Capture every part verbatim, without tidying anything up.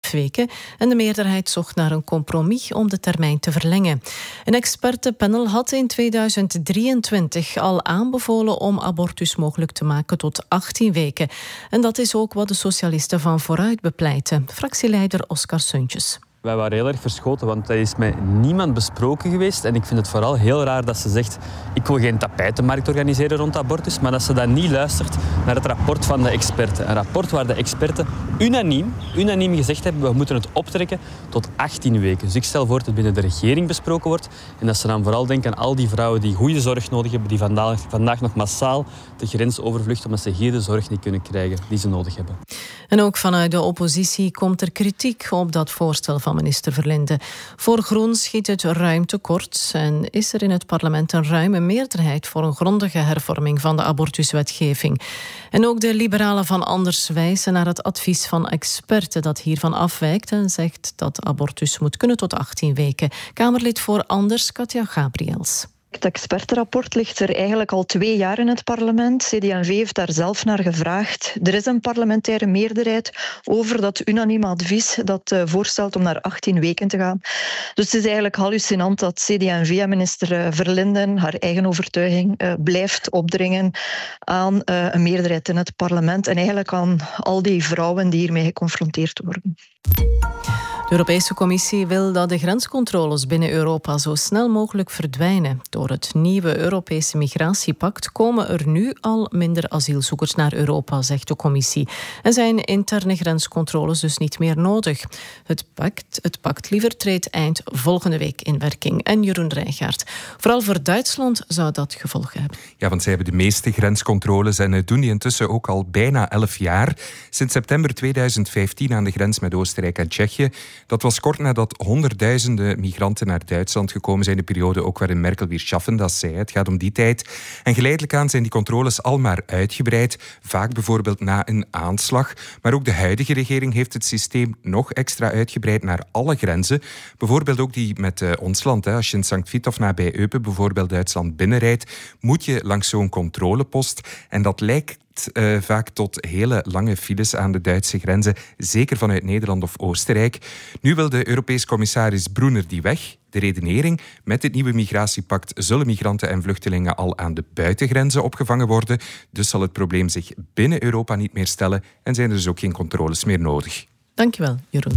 twaalf weken en de meerderheid zocht naar een compromis om de termijn te verlengen. Een expertenpanel had in tweeduizend drieëntwintig al aanbevolen om abortus mogelijk te maken tot achttien weken. En dat is ook wat de socialisten van Vooruit bepleiten. Fractieleider Oscar Suntjes. Wij waren heel erg verschoten, want dat is met niemand besproken geweest. En ik vind het vooral heel raar dat ze zegt, ik wil geen tapijtenmarkt organiseren rond abortus, maar dat ze dan niet luistert naar het rapport van de experten. Een rapport waar de experten unaniem, unaniem gezegd hebben, we moeten het optrekken tot achttien weken. Dus ik stel voor dat het binnen de regering besproken wordt en dat ze dan vooral denken aan al die vrouwen die goede zorg nodig hebben, die vandaag, vandaag nog massaal de grens overvluchten omdat ze hier de zorg niet kunnen krijgen die ze nodig hebben. En ook vanuit de oppositie komt er kritiek op dat voorstel van minister Verlinde. Voor Groen schiet het ruim tekort en is er in het parlement een ruime meerderheid voor een grondige hervorming van de abortuswetgeving. En ook de liberalen van Anders wijzen naar het advies van experten dat hiervan afwijkt en zegt dat abortus moet kunnen tot achttien weken. Kamerlid voor Anders, Katja Gabriels. Het expertenrapport ligt er eigenlijk al twee jaar in het parlement. C D en V heeft daar zelf naar gevraagd. Er is een parlementaire meerderheid over dat unanieme advies dat uh, voorstelt om naar achttien weken te gaan. Dus het is eigenlijk hallucinant dat C D en V en minister Verlinden haar eigen overtuiging uh, blijft opdringen aan uh, een meerderheid in het parlement en eigenlijk aan al die vrouwen die hiermee geconfronteerd worden. De Europese Commissie wil dat de grenscontroles binnen Europa zo snel mogelijk verdwijnen. Door het nieuwe Europese migratiepact komen er nu al minder asielzoekers naar Europa, zegt de Commissie. En zijn interne grenscontroles dus niet meer nodig. Het pact, het pact liever treedt eind volgende week in werking. En Jeroen Rijgaard. Vooral voor Duitsland zou dat gevolgen hebben. Ja, want zij hebben de meeste grenscontroles en doen die intussen ook al bijna elf jaar. Sinds september tweeduizend vijftien aan de grens met Oostenrijk en Tsjechië. Dat was kort nadat honderdduizenden migranten naar Duitsland gekomen zijn. De periode ook waarin Merkel weer schaffen, dat zei. Het gaat om die tijd. En geleidelijk aan zijn die controles al maar uitgebreid. Vaak bijvoorbeeld na een aanslag. Maar ook de huidige regering heeft het systeem nog extra uitgebreid naar alle grenzen. Bijvoorbeeld ook die met uh, ons land. Hè. Als je in Sankt Vittof nabij Eupen bijvoorbeeld Duitsland binnenrijdt, moet je langs zo'n controlepost. En dat lijkt Uh, vaak tot hele lange files aan de Duitse grenzen, zeker vanuit Nederland of Oostenrijk. Nu wil de Europese commissaris Brunner die weg. De redenering: met het nieuwe migratiepact zullen migranten en vluchtelingen al aan de buitengrenzen opgevangen worden. Dus zal het probleem zich binnen Europa niet meer stellen en zijn er dus ook geen controles meer nodig. Dankjewel, Jeroen.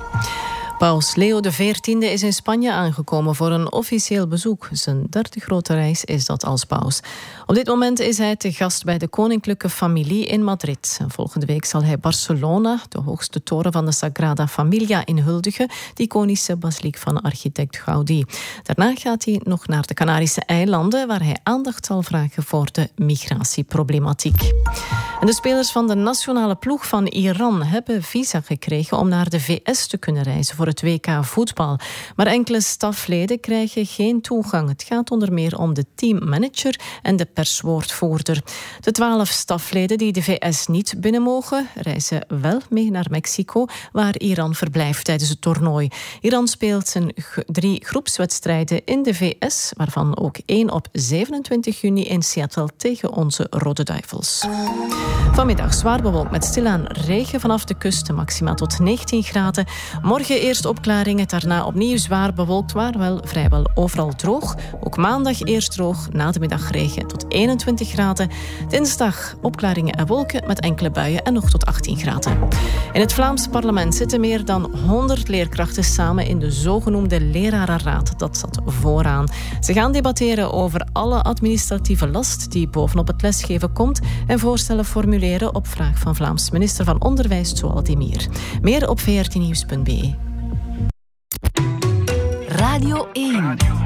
Paus Leo de veertiende is in Spanje aangekomen voor een officieel bezoek. Zijn derde grote reis is dat als paus. Op dit moment is hij te gast bij de koninklijke familie in Madrid. En volgende week zal hij Barcelona, de hoogste toren van de Sagrada Familia, inhuldigen, die iconische basiliek van architect Gaudí. Daarna gaat hij nog naar de Canarische eilanden, waar hij aandacht zal vragen voor de migratieproblematiek. En de spelers van de nationale ploeg van Iran hebben visa gekregen om naar de V S te kunnen reizen voor het W K voetbal. Maar enkele stafleden krijgen geen toegang. Het gaat onder meer om de teammanager en de perswoordvoerder. De twaalf stafleden die de V S niet binnen mogen, reizen wel mee naar Mexico, waar Iran verblijft tijdens het toernooi. Iran speelt zijn g- drie groepswedstrijden in de V S, waarvan ook één op zevenentwintig juni in Seattle tegen onze Rode Duivels. Vanmiddag zwaar bewolkt met stilaan regen vanaf de kust, maximaal tot negentien graden. Morgen eerst opklaringen, daarna opnieuw zwaar bewolkt, maar wel vrijwel overal droog. Ook maandag eerst droog, na de middag regen tot eenentwintig graden. Dinsdag opklaringen en wolken met enkele buien en nog tot achttien graden. In het Vlaams parlement zitten meer dan honderd leerkrachten samen in de zogenoemde lerarenraad. Dat zat vooraan. Ze gaan debatteren over alle administratieve last die bovenop het lesgeven komt en voorstellen formuleren op vraag van Vlaams minister van Onderwijs Zoal Demir. Meer op v r t nieuws punt b e. Radio één.